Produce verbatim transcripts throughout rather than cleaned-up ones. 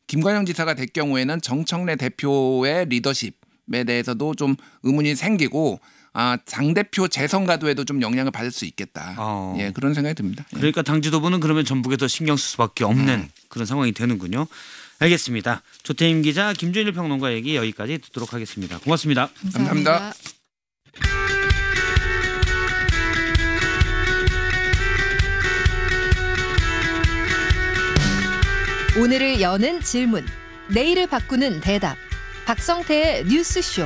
김관영 지사가 될 경우에는 정청래 대표의 리더십에 대해서도 좀 의문이 생기고 아, 당대표 재선 가도에도 좀 영향을 받을 수 있겠다. 어. 예, 그런 생각이 듭니다. 그러니까 당 지도부는 그러면 전북에 더 신경 쓸 수밖에 없는 음. 그런 상황이 되는군요. 알겠습니다. 조태임 기자, 김준일 평론가 얘기 여기까지 듣도록 하겠습니다. 고맙습니다. 감사합니다. 감사합니다. 오늘을 여는 질문, 내일을 바꾸는 대답. 박성태의 뉴스쇼.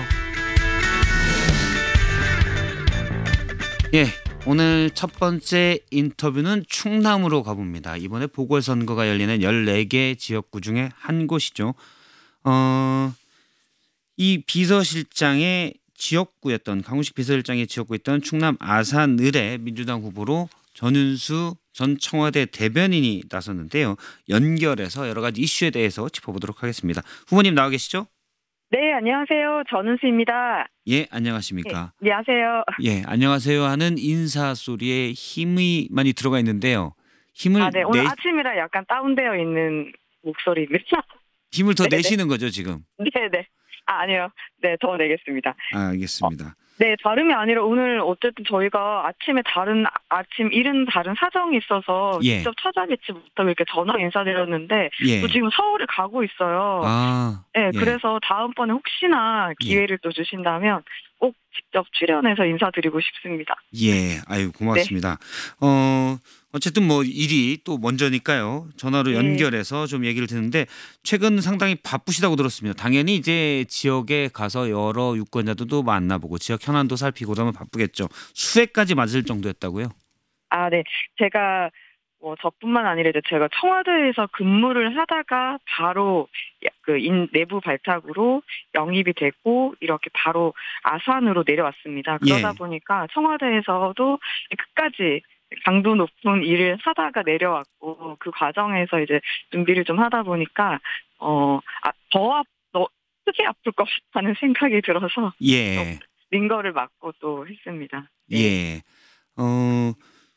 예, 오늘 첫 번째 인터뷰는 충남으로 가봅니다. 이번에 보궐선거가 열리는 열네 개 지역구 중에 한 곳이죠. 어, 이 비서실장의 지역구였던 강훈식 비서실장의 지역구였던 충남 아산을의 민주당 후보로 전윤수 전 청와대 대변인이 나섰는데요. 연결해서 여러 가지 이슈에 대해서 짚어보도록 하겠습니다. 후보님 나와 계시죠? 네, 안녕하세요. 전은수입니다. 예, 안녕하십니까? 네, 안녕하세요. 예, 안녕하세요 하는 인사 소리에 힘이 많이 들어가 있는데요. 힘을 아, 네, 오늘 내... 아침이라 약간 다운되어 있는 목소리입니다. 힘을 더 네네. 내시는 거죠, 지금? 네, 네. 아, 아니요. 네, 더 내겠습니다. 아, 알겠습니다. 어, 네, 다름이 아니라 오늘 어쨌든 저희가 아침에 다른 아침 일은 다른 사정이 있어서 예. 직접 찾아뵙지 못하고 이렇게 전화 인사드렸는데 예. 또 지금 서울에 가고 있어요. 아, 네, 예. 그래서 다음번에 혹시나 기회를 예. 또 주신다면 꼭 직접 출연해서 인사드리고 싶습니다. 예, 아유 고맙습니다. 네. 어, 어쨌든 뭐 일이 또 먼저니까요. 전화로 네. 연결해서 좀 얘기를 듣는데 최근 상당히 바쁘시다고 들었습니다. 당연히 이제 지역에 가서 여러 유권자들도 만나보고 지역 현안도 살피고 그러면 바쁘겠죠. 수해까지 맞을 정도였다고요? 아, 네. 제가 뭐 저뿐만 아니라 이제 제가 청와대에서 근무를 하다가 바로 그 인 내부 발탁으로 영입이 되고 이렇게 바로 아산으로 내려왔습니다. 그러다 예. 보니까 청와대에서도 끝까지 강도 높은 일을 하다가 내려왔고 그 과정에서 이제 준비를 좀 하다 보니까 어, 아, 더 앞, 더 크게 아플 것 같다는 생각이 들어서 예. 링거를 맞고 또 했습니다. 네. 예. 어.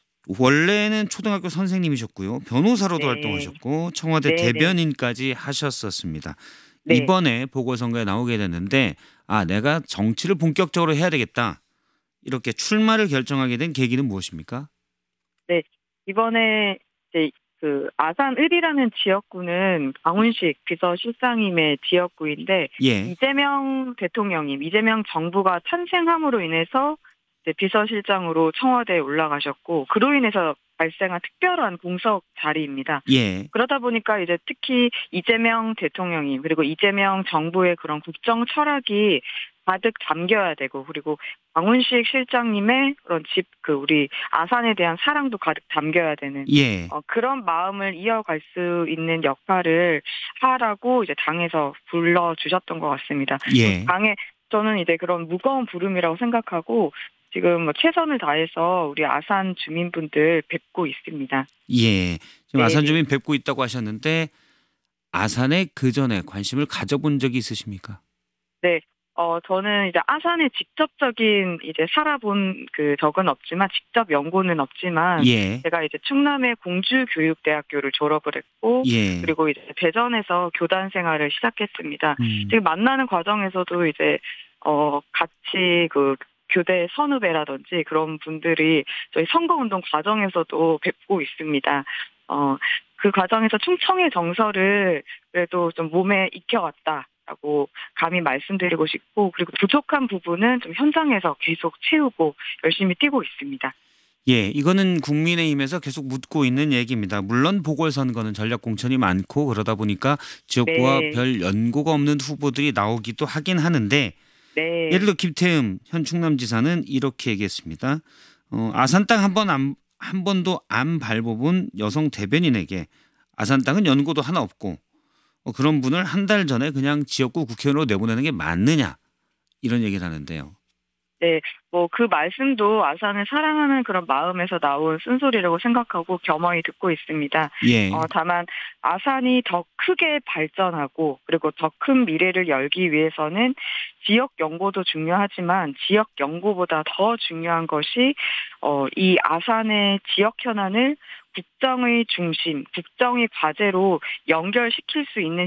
원래는 초등학교 선생님이셨고요. 변호사로도 네. 활동하셨고 청와대 네, 대변인까지 하셨었습니다. 네. 이번에 보궐선거에 나오게 됐는데 아 내가 정치를 본격적으로 해야 되겠다. 이렇게 출마를 결정하게 된 계기는 무엇입니까? 네. 이번에 이제 그 아산을이라는 지역구는 강훈식 비서실장님의 지역구인데 예. 이재명 대통령님, 이재명 정부가 탄생함으로 인해서 비서실장으로 청와대에 올라가셨고 그로 인해서 발생한 특별한 공석 자리입니다. 예. 그러다 보니까 이제 특히 이재명 대통령님 그리고 이재명 정부의 그런 국정 철학이 가득 담겨야 되고 그리고 강훈식 실장님의 그런 집 그 우리 아산에 대한 사랑도 가득 담겨야 되는 예. 어, 그런 마음을 이어갈 수 있는 역할을 하라고 이제 당에서 불러주셨던 것 같습니다. 예. 당에 저는 이제 그런 무거운 부름이라고 생각하고 지금 뭐 최선을 다해서 우리 아산 주민분들 뵙고 있습니다. 예. 지금 네. 아산 주민 뵙고 있다고 하셨는데 아산에 그 전에 관심을 가져본 적이 있으십니까? 네. 어, 저는 이제 아산에 직접적인 이제 살아본 그 적은 없지만 직접 연고는 없지만 예. 제가 이제 충남의 공주교육대학교를 졸업을 했고 예. 그리고 이제 대전에서 교단 생활을 시작했습니다. 음. 지금 만나는 과정에서도 이제 어, 같이 그 교대 선후배라든지 그런 분들이 저희 선거운동 과정에서도 뵙고 있습니다. 어, 그 과정에서 충청의 정서를 그래도 좀 몸에 익혀왔다라고 감히 말씀드리고 싶고 그리고 부족한 부분은 좀 현장에서 계속 채우고 열심히 뛰고 있습니다. 예, 이거는 국민의힘에서 계속 묻고 있는 얘기입니다. 물론 보궐선거는 전략공천이 많고 그러다 보니까 지역구와 네. 별 연고가 없는 후보들이 나오기도 하긴 하는데 네. 예를 들어 김태흠 현 충남지사는 이렇게 얘기했습니다. 어, 아산 땅 한 번 안, 한 번도 안 밟아본 여성 대변인에게 아산 땅은 연고도 하나 없고 어, 그런 분을 한 달 전에 그냥 지역구 국회의원으로 내보내는 게 맞느냐 이런 얘기를 하는데요. 네, 뭐 그 말씀도 아산을 사랑하는 그런 마음에서 나온 쓴소리라고 생각하고 겸허히 듣고 있습니다. 예. 어, 다만 아산이 더 크게 발전하고 그리고 더 큰 미래를 열기 위해서는 지역 연고도 중요하지만 지역 연고보다 더 중요한 것이 어, 이 아산의 지역 현안을 국정의 중심, 국정의 과제로 연결시킬 수 있는